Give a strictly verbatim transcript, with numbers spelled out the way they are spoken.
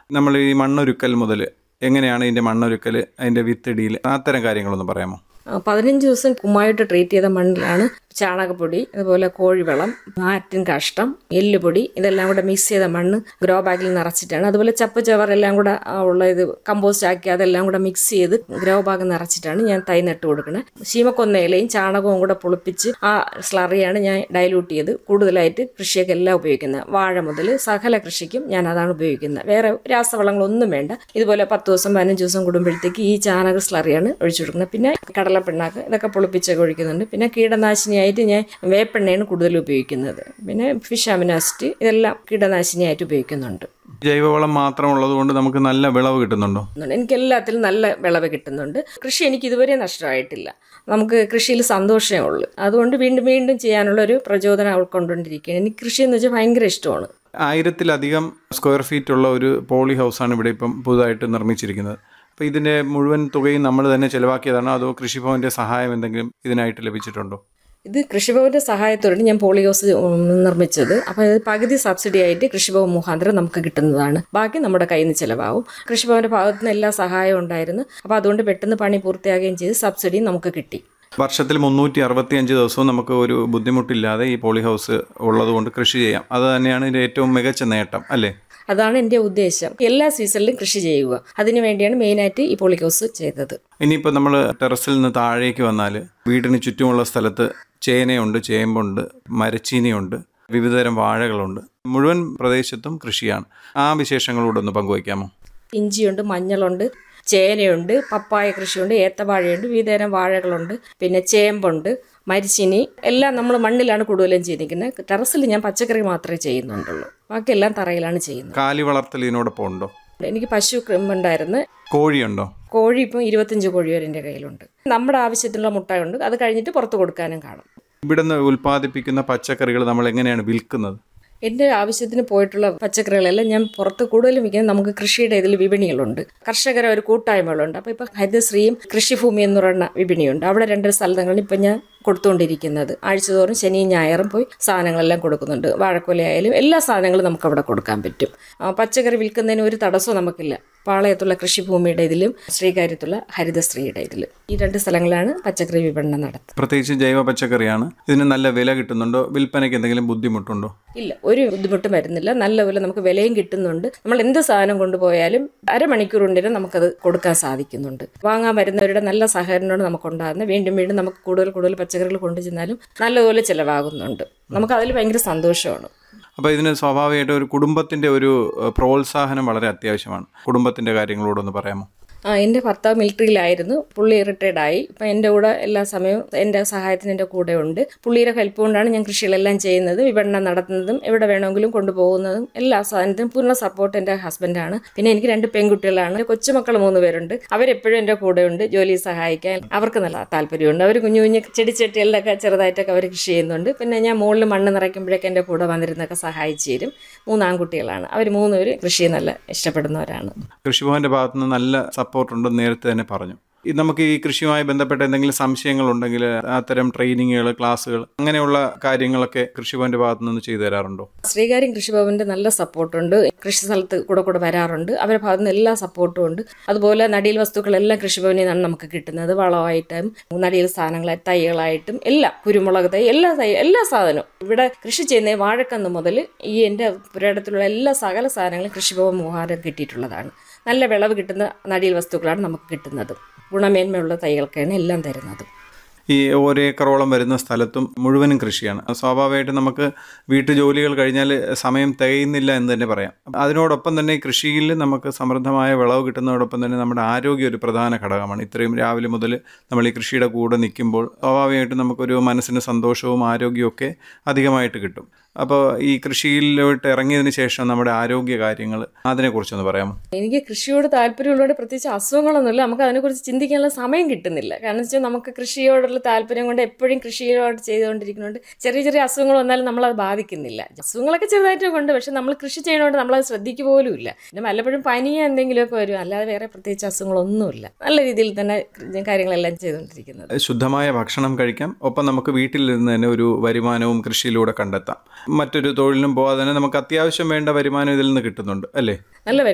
നമ്മൾ ഈ മണ്ണൊരുക്കൽ മുതൽ എങ്ങനെയാണ് ഇതിൻ്റെ മണ്ണൊരുക്കൽ, അതിൻ്റെ വിത്തിടിയിൽ, അത്തരം കാര്യങ്ങളൊന്ന് പറയാമോ? പതിനഞ്ച് ദിവസം കുമ്മായിട്ട് ട്രീറ്റ് ചെയ്ത മണ്ണിലാണ് ചാണകപ്പൊടി, അതുപോലെ കോഴിവളം, ആറ്റിൻ കാഷ്ടം, എല്ലുപൊടി ഇതെല്ലാം കൂടെ മിക്സ് ചെയ്ത മണ്ണ് ഗ്രോ ബാഗിൽ നിറച്ചിട്ടാണ്. അതുപോലെ ചപ്പ് ചവറെല്ലാം കൂടെ ഉള്ള ഇത് കമ്പോസ്റ്റ് ആക്കി അതെല്ലാം കൂടെ മിക്സ് ചെയ്ത് ഗ്രോ ബാഗ് നിറച്ചിട്ടാണ് ഞാൻ തൈ നട്ട് കൊടുക്കുന്നത്. ശീമക്കൊന്നയിലയും ചാണകവും കൂടെ പുളിപ്പിച്ച് ആ സ്ലറിയാണ് ഞാൻ ഡൈലൂട്ട് ചെയ്ത് കൂടുതലായിട്ട് കൃഷിയൊക്കെ എല്ലാം ഉപയോഗിക്കുന്നത്. വാഴ മുതൽ സകല കൃഷിക്കും ഞാൻ അതാണ് ഉപയോഗിക്കുന്നത്. വേറെ രാസവളങ്ങളൊന്നും വേണ്ട. ഇതുപോലെ പത്ത് ദിവസം പതിനഞ്ച് ദിവസം കൂടുമ്പോഴത്തേക്ക് ഈ ചാണക സ്ലറിയാണ് ഒഴിച്ചു കൊടുക്കുന്നത്. പിന്നെ കടലപ്പിണ്ണാക്ക് ഇതൊക്കെ പുളിപ്പിച്ചൊക്കെ ഒഴിക്കുന്നുണ്ട്. പിന്നെ കീടനാശിനിയായിട്ട് ഞാൻ വേപ്പെണ്ണയാണ് കൂടുതൽ ഉപയോഗിക്കുന്നത്. പിന്നെ ഫിഷ് അമിനാസിഡ് ഇതെല്ലാം കീടനാശിനിയായിട്ട് ഉപയോഗിക്കുന്നുണ്ട്. ജൈവവളം മാത്രം ഉള്ളതുകൊണ്ട് നമുക്ക് നല്ല വിളവ് കിട്ടുന്നുണ്ടോ? എനിക്ക് എല്ലാത്തിലും നല്ല വിളവ് കിട്ടുന്നുണ്ട്. കൃഷി എനിക്ക് ഇതുവരെ നഷ്ടമായിട്ടില്ല. നമുക്ക് കൃഷിയിൽ സന്തോഷമേ ഉള്ളൂ. അതുകൊണ്ട് വീണ്ടും വീണ്ടും ചെയ്യാനുള്ള ഒരു പ്രചോദനം ഉൾക്കൊണ്ടുകൊണ്ടിരിക്കുകയാണ്. എനിക്ക് കൃഷി എന്ന് വെച്ചാൽ ഭയങ്കര ഇഷ്ടമാണ്. ആയിരത്തിലധികം സ്ക്വയർ ഫീറ്റ് ഉള്ള ഒരു പോളി ഹൗസാണ് ഇവിടെ ഇപ്പം പുതുതായിട്ട് നിർമ്മിച്ചിരിക്കുന്നത്. അപ്പോൾ ഇതിൻ്റെ മുഴുവൻ തുകയും നമ്മൾ തന്നെ ചിലവാക്കിയതാണോ, അതോ കൃഷിഭവൻ്റെ സഹായം എന്തെങ്കിലും ഇതിനായിട്ട് ലഭിച്ചിട്ടുണ്ടോ? ഇത് കൃഷിഭവൻ്റെ സഹായത്തോടെ ഞാൻ പോളി ഹൗസ് നിർമ്മിച്ചത്. അപ്പോൾ ഇത് പകുതി സബ്സിഡി ആയിട്ട് കൃഷിഭവൻ മുഖാന്തരം നമുക്ക് കിട്ടുന്നതാണ്. ബാക്കി നമ്മുടെ കയ്യിൽ നിന്ന് ചിലവാകും. കൃഷിഭവൻ്റെ ഭാഗത്തു നിന്ന് എല്ലാ സഹായവും ഉണ്ടായിരുന്നു. അപ്പോൾ അതുകൊണ്ട് പെട്ടെന്ന് പണി പൂർത്തിയാകുകയും ചെയ്ത് സബ്സിഡി നമുക്ക് കിട്ടി. വർഷത്തിൽ മുന്നൂറ്റി അറുപത്തി അഞ്ച് ദിവസവും നമുക്ക് ഒരു ബുദ്ധിമുട്ടില്ലാതെ ഈ പോളി ഹൗസ് ഉള്ളതുകൊണ്ട് കൃഷി ചെയ്യാം. അത് തന്നെയാണ് ഇതിൻ്റെ ഏറ്റവും മികച്ച നേട്ടം അല്ലേ? അതാണ് എൻ്റെ ഉദ്ദേശം. എല്ലാ സീസണിലും കൃഷി ചെയ്യുക. അതിനു വേണ്ടിയാണ് മെയിനായിട്ട് ഈ പോളി ഹൗസ് ചെയ്തത്. ഇനിയിപ്പോൾ നമ്മൾ ടെറസിൽ നിന്ന് താഴേക്ക് വന്നാൽ വീടിന് ചുറ്റുമുള്ള സ്ഥലത്ത് ചേനയുണ്ട്, ചേമ്പുണ്ട്, മരച്ചീനിയുണ്ട്, വിവിധതരം വാഴകളുണ്ട്. മുഴുവൻ പ്രദേശത്തും കൃഷിയാണ്. ആ വിശേഷങ്ങളോട് ഒന്ന് പങ്കുവയ്ക്കാമോ? ഇഞ്ചിയുണ്ട്, മഞ്ഞളുണ്ട്, ചേനയുണ്ട്, പപ്പായ കൃഷിയുണ്ട്, ഏത്തവാഴയുണ്ട്, വിവിധതരം വാഴകളുണ്ട്, പിന്നെ ചേമ്പുണ്ട്, മരിച്ചിനി എല്ലാം നമ്മൾ മണ്ണിലാണ് കൂടുതലും ചെയ്തിരിക്കുന്നത്. ടെറസിൽ ഞാൻ പച്ചക്കറി മാത്രമേ ചെയ്യുന്നുണ്ടുള്ളൂ. ബാക്കിയെല്ലാം തറയിലാണ് ചെയ്യുന്നത്. കാലി വളർത്തൽ ഇതിനോടൊപ്പം ഉണ്ടോ? എനിക്ക് പശു ഉണ്ടായിരുന്നു. കോഴിയുണ്ടോ? കോഴി ഇപ്പം ഇരുപത്തഞ്ച് കോഴി വരെ എൻ്റെ കയ്യിലുണ്ട്. നമ്മുടെ ആവശ്യത്തിനുള്ള മുട്ടയുണ്ട്. അത് കഴിഞ്ഞിട്ട് പുറത്ത് കൊടുക്കാനും കാണും. ഇവിടുന്ന് ഉൽപ്പാദിപ്പിക്കുന്ന പച്ചക്കറികൾ നമ്മൾ എങ്ങനെയാണ് വിൽക്കുന്നത്? എൻ്റെ ആവശ്യത്തിന് പോയിട്ടുള്ള പച്ചക്കറികളെല്ലാം ഞാൻ പുറത്ത് കൂടുതലും വിൽക്കുന്നത് നമുക്ക് കൃഷിയുടെ ഇതിൽ വിപണികളുണ്ട്. കർഷകരെ ഒരു കൂട്ടായ്മകളുണ്ട്. അപ്പോൾ ഇപ്പോൾ ഹരിതശ്രീയും കൃഷിഭൂമി എന്ന് പറയുന്ന വിപണിയുണ്ട്. അവിടെ രണ്ട് സ്ഥലങ്ങളിൽ ഇപ്പം ഞാൻ കൊടുത്തുകൊണ്ടിരിക്കുന്നത്. ആഴ്ചതോറും ശനിയും ഞായറും പോയി സാധനങ്ങളെല്ലാം കൊടുക്കുന്നുണ്ട്. വാഴക്കൊലയായാലും എല്ലാ സാധനങ്ങളും നമുക്ക് അവിടെ കൊടുക്കാൻ പറ്റും. പച്ചക്കറി വിൽക്കുന്നതിന് ഒരു തടസ്സവും നമുക്കില്ല. പാളയത്തുള്ള കൃഷിഭൂമിയുടെ ഇതിലും ശ്രീകാര്യത്തുള്ള ഹരിതശ്രീയുടെ ഇതിലും ഈ രണ്ട് സ്ഥലങ്ങളാണ് പച്ചക്കറി വിപണനം നടത്തുന്നത്. പ്രത്യേകിച്ച് ജൈവ പച്ചക്കറിയാണ്. ഇതിന് നല്ല വില കിട്ടുന്നുണ്ടോ? വിൽപ്പനയ്ക്ക് എന്തെങ്കിലും ബുദ്ധിമുട്ടുണ്ടോ? ഇല്ല, ഒരു ബുദ്ധിമുട്ടും വരുന്നില്ല. നല്ലപോലെ നമുക്ക് വിലയും കിട്ടുന്നുണ്ട്. നമ്മൾ എന്ത് സാധനം കൊണ്ടുപോയാലും അരമണിക്കൂർ കൊണ്ടിട്ട് നമുക്കത് കൊടുക്കാൻ സാധിക്കുന്നുണ്ട്. വാങ്ങാൻ വരുന്നവരുടെ നല്ല സഹകരണമാണ് നമുക്കുണ്ടാകുന്നത്. വീണ്ടും വീണ്ടും നമുക്ക് കൂടുതൽ കൂടുതൽ പച്ചക്കറികൾ കൊണ്ടു ചെന്നാലും നല്ലപോലെ ചിലവാകുന്നുണ്ട്. നമുക്ക് അതിൽ ഭയങ്കര സന്തോഷമാണ്. അപ്പോൾ ഇതിന് സ്വാഭാവികമായിട്ട് ഒരു കുടുംബത്തിൻ്റെ ഒരു പ്രോത്സാഹനം വളരെ അത്യാവശ്യമാണ്. കുടുംബത്തിൻ്റെ കാര്യങ്ങളോടൊന്ന് പറയാമോ? ആ എൻ്റെ ഭർത്താവ് മിലിറ്ററിയിലായിരുന്നു. പുള്ളി റിട്ടയർഡായി. ഇപ്പം എൻ്റെ കൂടെ എല്ലാ സമയവും എൻ്റെ സഹായത്തിന് എൻ്റെ കൂടെ ഉണ്ട്. പുള്ളിയുടെ ഹെൽപ്പ് കൊണ്ടാണ് ഞാൻ കൃഷികളെല്ലാം ചെയ്യുന്നത്, വിപണനം നടത്തുന്നതും എവിടെ വേണമെങ്കിലും കൊണ്ടുപോകുന്നതും എല്ലാ സാധനത്തിനും പൂർണ്ണ സപ്പോർട്ട് എൻ്റെ ഹസ്ബൻഡാണ്. പിന്നെ എനിക്ക് രണ്ട് പെൺകുട്ടികളാണ്. കൊച്ചുമക്കൾ മൂന്ന് പേരുണ്ട്. അവരെപ്പോഴും എൻ്റെ കൂടെ ഉണ്ട്. ജോലി സഹായിക്കാൻ അവർക്ക് നല്ല താല്പര്യമുണ്ട്. അവർ കുഞ്ഞു കുഞ്ഞു ചെടിച്ചട്ടികളിലൊക്കെ ചെറുതായിട്ടൊക്കെ അവർ കൃഷി ചെയ്യുന്നുണ്ട്. പിന്നെ ഞാൻ മുകളിൽ മണ്ണ് നിറയ്ക്കുമ്പോഴേക്കും എൻ്റെ കൂടെ വന്നിരുന്നൊക്കെ സഹായിച്ചു തരും. മൂന്ന് ആൺകുട്ടികളാണ്. അവർ മൂന്ന് പേര് കൃഷി നല്ല ഇഷ്ടപ്പെടുന്നവരാണ്. കൃഷിഭവൻ്റെ ഭാഗത്തുനിന്ന് നല്ല സപ്പോർട്ടുണ്ടെന്ന് നേരത്തെ തന്നെ പറഞ്ഞു. ഇത് നമുക്ക് ഈ കൃഷിയുമായി ബന്ധപ്പെട്ട എന്തെങ്കിലും സംശയങ്ങളുണ്ടെങ്കിൽ അത്തരം ട്രെയിനിങ്ങുകൾ, ക്ലാസ്സുകൾ, അങ്ങനെയുള്ള കാര്യങ്ങളൊക്കെ കൃഷിഭവന്റെ ഭാഗത്തു നിന്ന് ചെയ്തു തരാറുണ്ടോ? ശ്രീകാര്യം കൃഷിഭവന്റെ നല്ല സപ്പോർട്ടുണ്ട്. കൃഷി സ്ഥലത്ത് കൂടെ കൂടെ വരാറുണ്ട്. അവരുടെ ഭാഗത്തു നിന്ന് എല്ലാ സപ്പോർട്ടും ഉണ്ട്. അതുപോലെ നടീൽ വസ്തുക്കളെല്ലാം കൃഷിഭവനിൽ നിന്നാണ് നമുക്ക് കിട്ടുന്നത്. വളമായിട്ടും നടീൽ സാധനങ്ങളായിട്ട് തൈകളായിട്ടും എല്ലാം, കുരുമുളക് തൈ, എല്ലാ തൈ എല്ലാ സാധനവും ഇവിടെ കൃഷി ചെയ്യുന്ന വാഴക്കന്ന് മുതൽ ഈ എൻ്റെ പുരയിടത്തിലുള്ള എല്ലാ സകല സാധനങ്ങളും കൃഷിഭവൻ മുഖാന്തരം കിട്ടിയിട്ടുള്ളതാണ്. നല്ല വിളവ് കിട്ടുന്ന നടീൽ വസ്തുക്കളാണ് നമുക്ക് കിട്ടുന്നത്. ഗുണമേന്മയുള്ള തൈകൾക്കാണ് എല്ലാം തരുന്നത്. ഈ ഒരേക്കറോളം വരുന്ന സ്ഥലത്തും മുഴുവനും കൃഷിയാണ്. സ്വാഭാവികമായിട്ടും നമുക്ക് വീട്ടുജോലികൾ കഴിഞ്ഞാൽ സമയം തികയുന്നില്ല എന്ന് തന്നെ പറയാം. അതിനോടൊപ്പം തന്നെ കൃഷിയിൽ നമുക്ക് സമൃദ്ധമായ വിളവ് കിട്ടുന്നതോടൊപ്പം തന്നെ നമ്മുടെ ആരോഗ്യം ഒരു പ്രധാന ഘടകമാണ്. ഇത്രയും രാവിലെ മുതൽ നമ്മൾ ഈ കൃഷിയുടെ കൂടെ നിൽക്കുമ്പോൾ സ്വാഭാവികമായിട്ടും നമുക്കൊരു മനസ്സിന് സന്തോഷവും ആരോഗ്യവും ഒക്കെ അധികമായിട്ട് കിട്ടും. അപ്പോൾ ഈ കൃഷിയിലോട്ട് ഇറങ്ങിയതിന് ശേഷം നമ്മുടെ ആരോഗ്യ കാര്യങ്ങൾ അതിനെക്കുറിച്ചൊന്ന് പറയാമോ? എനിക്ക് കൃഷിയോട് താല്പര്യമുള്ളതുകൊണ്ട് പ്രത്യേകിച്ച് അസുഖങ്ങളൊന്നുമില്ല. നമുക്ക് അതിനെക്കുറിച്ച് ചിന്തിക്കാനുള്ള സമയം കിട്ടുന്നില്ല. കാരണം വെച്ചാൽ നമുക്ക് കൃഷിയോടുള്ള താല്പര്യം കൊണ്ട് എപ്പോഴും കൃഷിയോട് ചെയ്തുകൊണ്ടിരിക്കുന്നുണ്ട്. ചെറിയ ചെറിയ അസുഖങ്ങൾ വന്നാലും നമ്മളത് ബാധിക്കുന്നില്ല. അസുഖങ്ങളൊക്കെ ചെറുതായിട്ടൊക്കെ ഉണ്ട്. പക്ഷെ നമ്മൾ കൃഷി ചെയ്യുന്നതുകൊണ്ട് നമ്മളത് ശ്രദ്ധിക്കുക പോലും ഇല്ല. പിന്നെ വല്ലപ്പോഴും പനിയോ എന്തെങ്കിലുമൊക്കെ വരും. അല്ലാതെ വേറെ പ്രത്യേകിച്ച് അസുഖങ്ങളൊന്നുമില്ല. നല്ല രീതിയിൽ തന്നെ കാര്യങ്ങളെല്ലാം ചെയ്തുകൊണ്ടിരിക്കുന്നത്. ശുദ്ധമായ ഭക്ഷണം കഴിക്കാം. ഒപ്പം നമുക്ക് വീട്ടിൽ നിന്ന് തന്നെ ഒരു വരുമാനവും കൃഷിയിലൂടെ കണ്ടെത്താം. മറ്റൊരു തൊഴിലിനും പോകാതെ തന്നെ നമുക്ക് അത്യാവശ്യം വേണ്ട വരുമാനം ഇതിൽ നിന്ന് കിട്ടുന്നുണ്ട് അല്ലേ? നല്ല